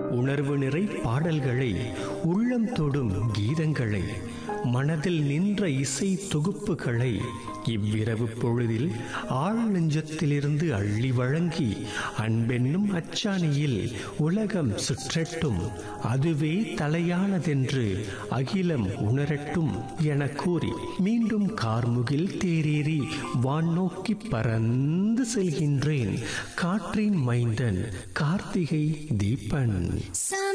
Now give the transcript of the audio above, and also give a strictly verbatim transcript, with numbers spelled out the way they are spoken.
உணர்வு நிறை பாடல்களை, உள்ளம் தொடும் கீதங்களை, மனதில் நின்ற இசை தொகுப்புகளை இவ்விரவு பொழுதில் ஆழ் நெஞ்சத்திலிருந்து அள்ளி வழங்கி அன்பென்னும் அச்சாணியில் உலகம் சுற்றட்டும், அதுவே தலையானதென்று அகிலம் உணரட்டும் என கூறி மீண்டும் கார்முகில் தேரேறி வான் நோக்கி பறந்து செல்கின்றேன். காற்றின் மைந்தன் கார்த்திகை தீபன்.